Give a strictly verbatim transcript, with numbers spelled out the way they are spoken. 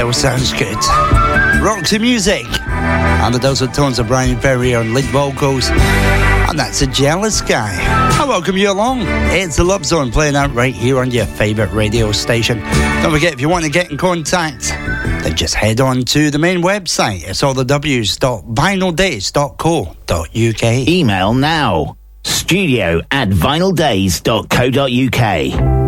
still sounds good. Roxy Music. And the dulcet tones of Brian Ferry on lead vocals. And that's A Jealous Guy. I welcome you along. It's the Love Zone playing out right here on your favourite radio station. Don't forget, if you want to get in contact, then just head on to the main website. It's all the w's dot vinyl days dot co dot uk. Email now. Studio at vinyl days dot co dot uk.